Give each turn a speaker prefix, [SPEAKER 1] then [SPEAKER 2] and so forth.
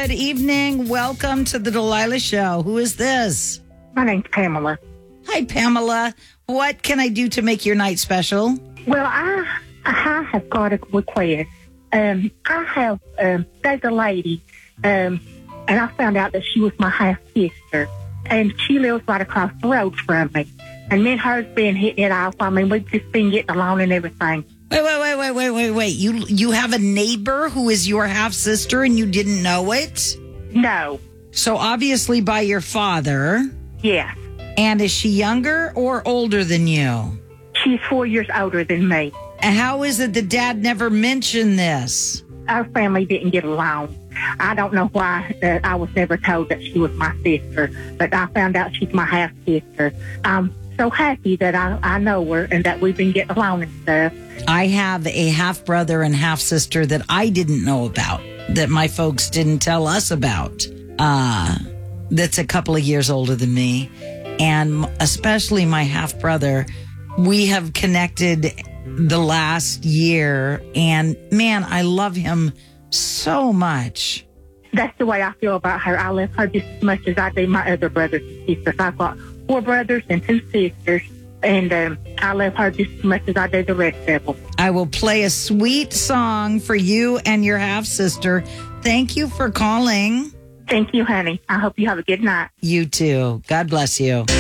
[SPEAKER 1] Good evening. Welcome to the Delilah Show. Who is this?
[SPEAKER 2] My name's Pamela.
[SPEAKER 1] Hi, Pamela. What can I do to make your night special?
[SPEAKER 2] Well, I have got a request. There's a lady, and I found out that she was my half sister, and she lives right across the road from me. And me and her's been hitting it off. I mean, we've just been getting along and everything.
[SPEAKER 1] Wait. You have a neighbor who is your half sister and you didn't know it?
[SPEAKER 2] No.
[SPEAKER 1] So obviously by your father.
[SPEAKER 2] Yes.
[SPEAKER 1] And is she younger or older than you?
[SPEAKER 2] She's 4 years older than me.
[SPEAKER 1] And how is it that Dad never mentioned this?
[SPEAKER 2] Our family didn't get along. I don't know why I was never told that she was my sister, but I found out she's my half sister. I'm so happy that I know her and that we've been getting along and stuff.
[SPEAKER 1] I have a half brother and half sister that I didn't know about, that my folks didn't tell us about. That's a couple of years older than me. And especially my half brother, we have connected the last year. And man, I love him so much.
[SPEAKER 2] That's the way I feel about her. I love her just as much as I do my other brothers and sisters. I've got 4 brothers and 2 sisters. And I love her just as much as I do the rest of them.
[SPEAKER 1] I will play a sweet song for you and your half-sister. Thank you for calling.
[SPEAKER 2] Thank you, honey. I hope you have a good night.
[SPEAKER 1] You too. God bless you.